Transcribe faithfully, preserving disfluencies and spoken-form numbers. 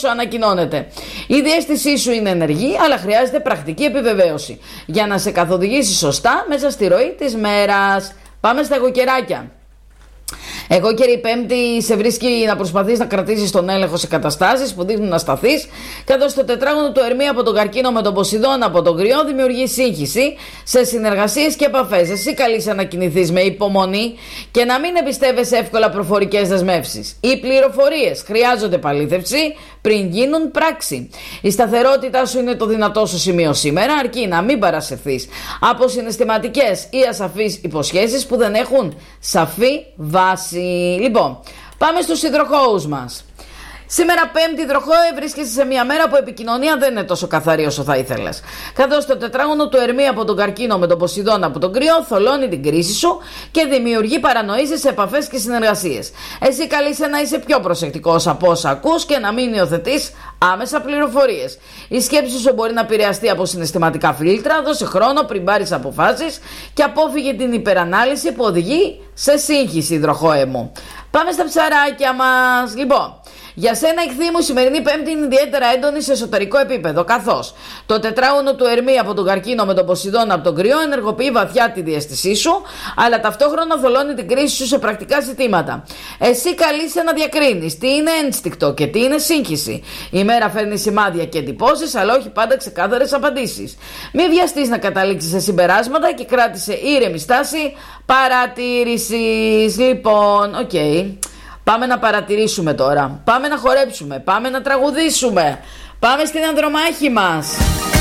σου ανακοινώνεται. Η διαίσθησή σου είναι ενεργή, αλλά χρειάζεται πρακτική επιβεβαίωση για να σε καθοδηγήσει σωστά μέσα στη ροή της μέρας. Πάμε στα εγωκεράκια. Εγώ και η Πέμπτη σε βρίσκει να προσπαθείς να κρατήσεις τον έλεγχο σε καταστάσεις που δείχνουν να σταθείς, καθώς το τετράγωνο του Ερμή από τον Καρκίνο με τον Ποσειδώνα από τον Κρυό δημιουργεί σύγχυση σε συνεργασίες και επαφές. Εσύ καλείσαι να κινηθείς με υπομονή και να μην εμπιστεύεσαι εύκολα προφορικές δεσμεύσεις. Οι πληροφορίες χρειάζονται επαλήθευση πριν γίνουν πράξη. Η σταθερότητά σου είναι το δυνατό σου σημείο σήμερα, αρκεί να μην παρασυρθείς από συναισθηματικές ή ασαφείς υποσχέσεις που δεν έχουν σαφή βάση. Λοιπόν, πάμε στους υδροχόους μας. Σήμερα Πέμπτη υδροχόε βρίσκεσαι σε μια μέρα που η επικοινωνία δεν είναι τόσο καθαρή όσο θα ήθελες. Καθώς το τετράγωνο του Ερμή από τον Καρκίνο με τον Ποσειδώνα από τον Κρυό θολώνει την κρίση σου και δημιουργεί παρανοήσεις σε επαφές και συνεργασίες. Εσύ καλείσαι να είσαι πιο προσεκτικός από όσα ακούς και να μην υιοθετείς άμεσα πληροφορίες. Η σκέψη σου μπορεί να επηρεαστεί από συναισθηματικά φίλτρα, δώσε χρόνο πριν πάρεις αποφάσεις και απόφυγε την υπερανάλυση που οδηγεί σε σύγχυση, υδροχόε μου. Πάμε στα ψαράκια μας. Λοιπόν, για σένα η ηχθή μου η σημερινή Πέμπτη είναι ιδιαίτερα έντονη σε εσωτερικό επίπεδο, καθώς το τετράγωνο του Ερμή από τον Καρκίνο με τον Ποσειδώνα από τον Κρυό ενεργοποιεί βαθιά τη διαίσθησή σου, αλλά ταυτόχρονα θολώνει την κρίση σου σε πρακτικά ζητήματα. Εσύ καλείσαι να διακρίνεις τι είναι ένστικτο και τι είναι σύγχυση. Η μέρα φέρνει σημάδια και εντυπώσεις, αλλά όχι πάντα ξεκάθαρες απαντήσεις. Μην βιαστείς να καταλήξεις σε συμπεράσματα και κράτησε ήρεμη στάση παρατήρησης. Λοιπόν, οκ. Okay. Πάμε να παρατηρήσουμε τώρα. Πάμε να χορέψουμε. Πάμε να τραγουδήσουμε. Πάμε στην ανδρομάχη μας.